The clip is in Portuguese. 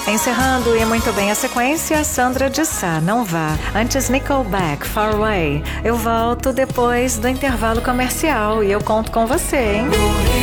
Encerrando e muito bem a sequência, Sandra de Sá, Não Vá. Antes Nickelback, Far Away. Eu volto depois do intervalo comercial e eu conto com você, hein?